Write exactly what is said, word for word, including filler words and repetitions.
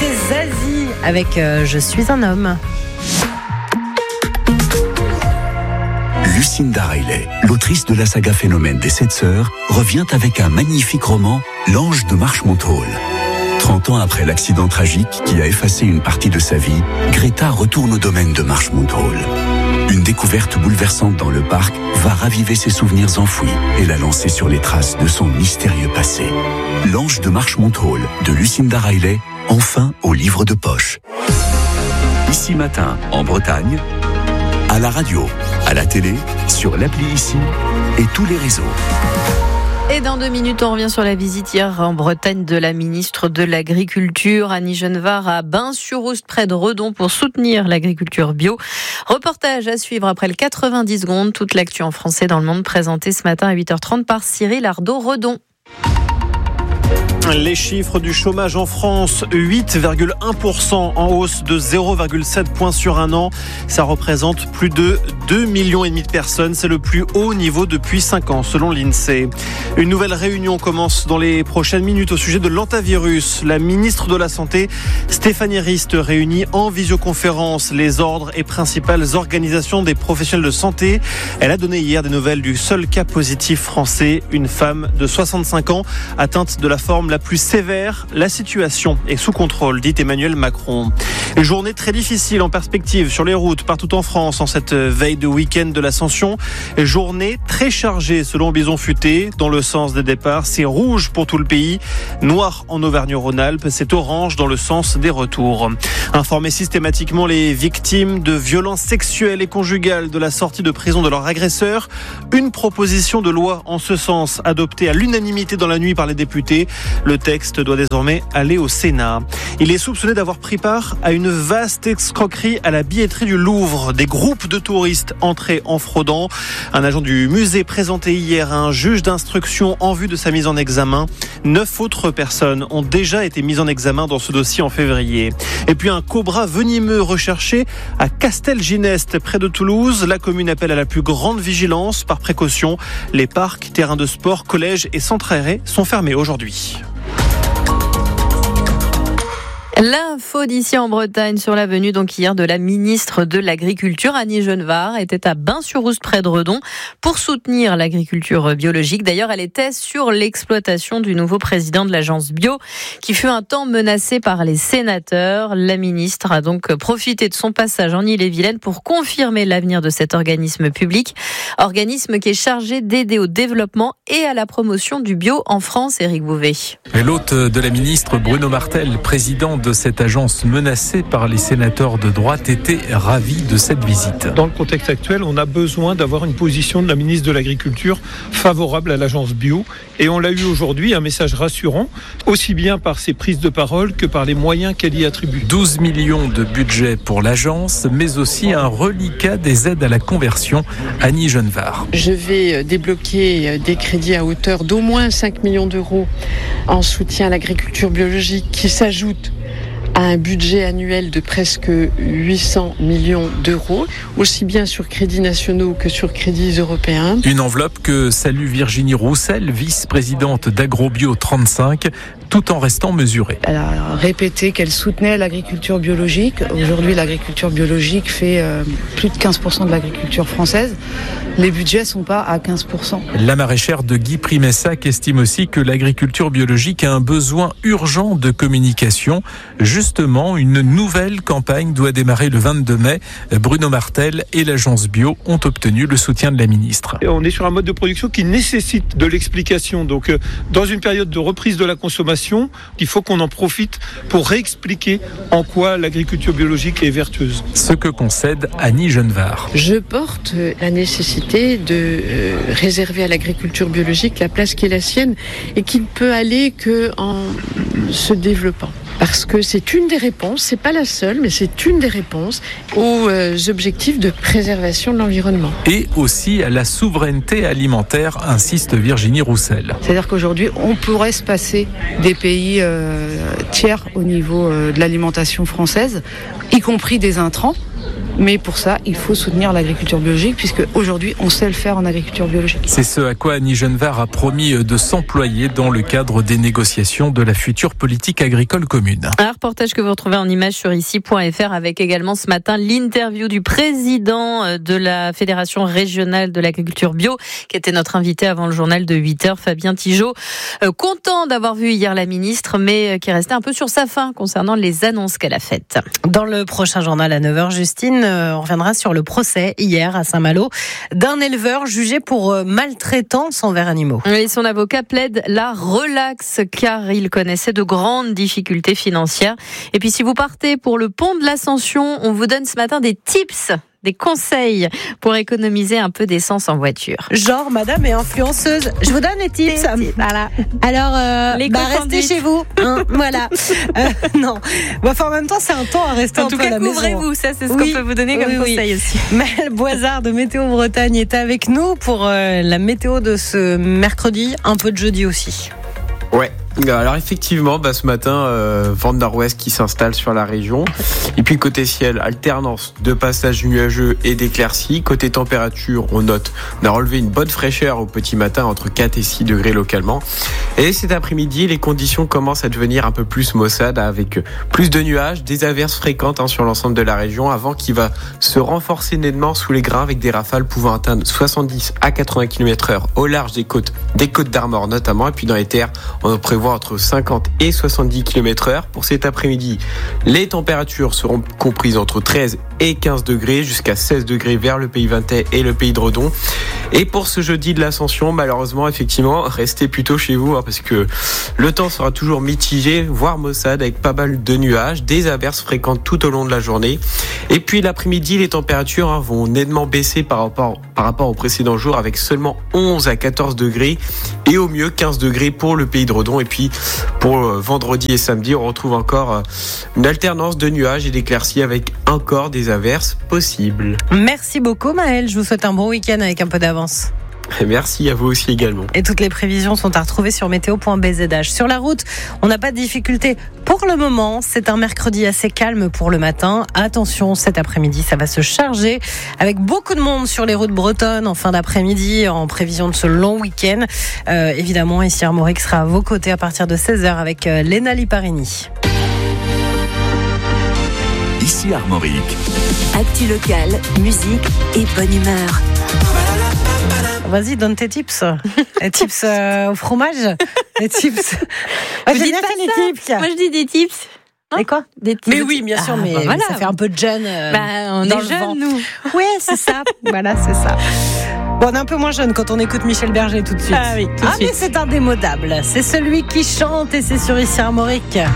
C'était Zazie avec euh, Je suis un homme. Lucinda Riley, l'autrice de la saga Phénomène des Sept Sœurs, revient avec un magnifique roman, L'Ange de Marchmont Hall. trente ans après l'accident tragique qui a effacé une partie de sa vie, Greta retourne au domaine de Marchmont Hall. Une découverte bouleversante dans le parc va raviver ses souvenirs enfouis et la lancer sur les traces de son mystérieux passé. L'Ange de Marchmont Hall de Lucinda Riley, enfin au livre de poche. Ici Matin, en Bretagne, à la radio, à la télé, sur l'appli Ici et tous les réseaux. Et dans deux minutes, on revient sur la visite hier en Bretagne de la ministre de l'Agriculture, Annie Genevard, à Bain-sur-Oust, près de Redon, pour soutenir l'agriculture bio. Reportage à suivre après le quatre-vingt-dix secondes. Toute l'actu en français dans le monde, présentée ce matin à huit heures trente par Cyril Ardo-Redon. Les chiffres du chômage en France, huit virgule un pour cent en hausse de zéro virgule sept points sur un an. Ça représente plus de deux virgule cinq millions de personnes. C'est le plus haut niveau depuis cinq ans, selon l'INSEE. Une nouvelle réunion commence dans les prochaines minutes au sujet de l'hantavirus. La ministre de la Santé, Stéphanie Rist, réunit en visioconférence les ordres et principales organisations des professionnels de santé. Elle a donné hier des nouvelles du seul cas positif français, une femme de soixante-cinq ans atteinte de la forme la plus sévère. La situation est sous contrôle, dit Emmanuel Macron. Une journée très difficile en perspective sur les routes partout en France en cette veille de week-end de l'Ascension. Journée très chargée selon Bison Futé. Dans le sens des départs, c'est rouge pour tout le pays. Noir en Auvergne-Rhône-Alpes, c'est orange dans le sens des retours. Informer systématiquement les victimes de violences sexuelles et conjugales de la sortie de prison de leur agresseur. Une proposition de loi en ce sens adoptée à l'unanimité dans la nuit par les députés. Le texte doit désormais aller au Sénat. Il est soupçonné d'avoir pris part à une vaste escroquerie à la billetterie du Louvre. Des groupes de touristes entrés en fraudant. Un agent du musée présenté hier à un juge d'instruction en vue de sa mise en examen. Neuf autres personnes ont déjà été mises en examen dans ce dossier en février. Et puis un cobra venimeux recherché à Castelginest, près de Toulouse. La commune appelle à la plus grande vigilance. Par précaution, les parcs, terrains de sport, collèges et centres aérés sont fermés aujourd'hui. L'info d'ici en Bretagne sur la venue donc hier de la ministre de l'Agriculture, Annie Genevard, était à Bain-sur-Oust près de Redon pour soutenir l'agriculture biologique. D'ailleurs, elle était sur l'exploitation du nouveau président de l'agence bio qui fut un temps menacé par les sénateurs. La ministre a donc profité de son passage en Ille-et-Vilaine pour confirmer l'avenir de cet organisme public, organisme qui est chargé d'aider au développement et à la promotion du bio en France. Éric Bouvet. Et l'hôte de la ministre, Bruno Martel, président de cette agence menacée par les sénateurs de droite, était ravi de cette visite. Dans le contexte actuel, on a besoin d'avoir une position de la ministre de l'Agriculture favorable à l'agence bio. Et on l'a eu aujourd'hui, un message rassurant, aussi bien par ses prises de parole que par les moyens qu'elle y attribue. douze millions de budget pour l'agence, mais aussi un reliquat des aides à la conversion. Annie Genevard. Je vais débloquer des crédits à hauteur d'au moins cinq millions d'euros en soutien à l'agriculture biologique qui s'ajoute à un budget annuel de presque huit cents millions d'euros, aussi bien sur crédits nationaux que sur crédits européens. Une enveloppe que salue Virginie Roussel, vice-présidente d'AgroBio trente-cinq, tout en restant mesurée. Elle a répété qu'elle soutenait l'agriculture biologique. Aujourd'hui, l'agriculture biologique fait euh, plus de quinze pour cent de l'agriculture française. Les budgets ne sont pas à quinze pour cent. La maraîchère de Guy Primessac estime aussi que l'agriculture biologique a un besoin urgent de communication. Justement, une nouvelle campagne doit démarrer le vingt-deux mai. Bruno Martel et l'agence bio ont obtenu le soutien de la ministre. Et on est sur un mode de production qui nécessite de l'explication. Donc, euh, dans une période de reprise de la consommation, il faut qu'on en profite pour réexpliquer en quoi l'agriculture biologique est vertueuse. Ce que concède Annie Genevard. Je porte la nécessité de euh, réserver à l'agriculture biologique la place qui est la sienne et qui ne peut aller qu'en se développant. Parce que c'est une des réponses, c'est pas la seule, mais c'est une des réponses aux euh, objectifs de préservation de l'environnement. Et aussi à la souveraineté alimentaire, insiste Virginie Roussel. C'est-à-dire qu'aujourd'hui, on pourrait se passer des pays euh, tiers au niveau euh, de l'alimentation française, y compris des intrants. Mais pour ça, il faut soutenir l'agriculture biologique, puisque aujourd'hui, on sait le faire en agriculture biologique. C'est ce à quoi Annie Genevard a promis de s'employer dans le cadre des négociations de la future politique agricole commune. Un reportage que vous retrouvez en image sur ici point f r avec également ce matin l'interview du président de la Fédération régionale de l'agriculture bio qui était notre invité avant le journal de huit heures, Fabien Tigeot. Euh, content d'avoir vu hier la ministre, mais qui est resté un peu sur sa faim concernant les annonces qu'elle a faites. Dans le prochain journal à neuf heures, Justine, on reviendra sur le procès hier à Saint-Malo d'un éleveur jugé pour maltraitance envers animaux. Et son avocat plaide la relaxe car il connaissait de grandes difficultés financières. Et puis si vous partez pour le pont de l'Ascension, on vous donne ce matin des tips, des conseils pour économiser un peu d'essence en voiture. Genre, madame est influenceuse. Je vous donne les tips. Voilà. Alors, euh, les bah, restez chez vous. Hein, voilà. Euh, non. Bon, enfin, en même temps, c'est un temps à rester en un tout peu cas, à la maison. couvrez-vous. Ça, c'est ce oui, qu'on peut vous donner comme oui, conseil oui. aussi. Maëlle Boisard de Météo Bretagne est avec nous pour euh, la météo de ce mercredi, un peu de jeudi aussi. Ouais. Alors effectivement, bah, ce matin, euh, vent de nord-ouest qui s'installe sur la région. Et puis côté ciel, alternance de passages nuageux et d'éclaircies. Côté température, on note, on a relevé une bonne fraîcheur au petit matin, entre quatre et six degrés localement. Et cet après-midi, les conditions commencent à devenir un peu plus maussades, avec plus de nuages, des averses fréquentes hein, sur l'ensemble de la région, avant qui va se renforcer nettement sous les grains avec des rafales pouvant atteindre soixante-dix à quatre-vingts kilomètres heure au large des côtes, des côtes d'Armor notamment. Et puis dans les terres, on prévoit entre cinquante et soixante-dix kilomètres heure. Pour cet après-midi, les températures seront comprises entre treize et quinze degrés, jusqu'à seize degrés vers le pays Vintais et le pays de Redon. Et pour ce jeudi de l'Ascension, malheureusement, effectivement, restez plutôt chez vous, hein, parce que le temps sera toujours mitigé, voire maussade, avec pas mal de nuages, des averses fréquentes tout au long de la journée. Et puis l'après-midi, les températures hein, vont nettement baisser par rapport, par rapport au précédent jour, avec seulement onze à quatorze degrés, et au mieux quinze degrés pour le pays de Redon. Et puis pour vendredi et samedi, on retrouve encore une alternance de nuages et d'éclaircies avec encore des averses possibles. Merci beaucoup Maëlle, je vous souhaite un bon week-end avec un peu d'avance. Merci à vous aussi également. Et toutes les prévisions sont à retrouver sur météo point b z h. Sur la route, on n'a pas de difficulté pour le moment. C'est un mercredi assez calme pour le matin. Attention, cet après-midi, ça va se charger avec beaucoup de monde sur les routes bretonnes en fin d'après-midi, en prévision de ce long week-end. Euh, évidemment, ici Armorique sera à vos côtés à partir de seize heures avec euh, Léna Liparini. Ici Armorique. Actu locale, musique et bonne humeur. Vas-y, donne tes tips. Les tips euh, au fromage. Les tips. Ouais, j'aime bien les tips. Moi, je dis des tips. Et quoi des Mais oui, bien sûr, ah, mais, bah voilà. Mais ça fait un peu de jeune. Euh, bah, on dans est jeunes, nous. Oui, c'est ça. Voilà, c'est ça. Bon, on est un peu moins jeune quand on écoute Michel Berger tout de suite. Ah oui, tout de ah, suite. Mais c'est indémodable. C'est celui qui chante et c'est sur Ici Armorique.